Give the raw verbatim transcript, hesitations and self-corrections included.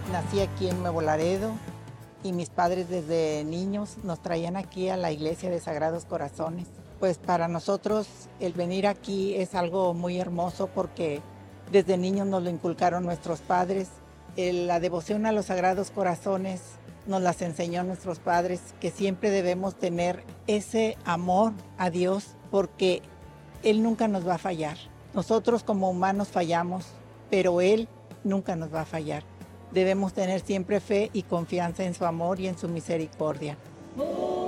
Nací aquí en Nuevo Laredo y mis padres desde niños nos traían aquí a la iglesia de Sagrados Corazones. Pues para nosotros el venir aquí es algo muy hermoso porque desde niños nos lo inculcaron nuestros padres. El- La devoción a los Sagrados Corazones nos las enseñó nuestros padres, que siempre debemos tener ese amor a Dios porque Él nunca nos va a fallar. Nosotros como humanos fallamos, pero Él nunca nos va a fallar. Debemos tener siempre fe y confianza en su amor y en su misericordia.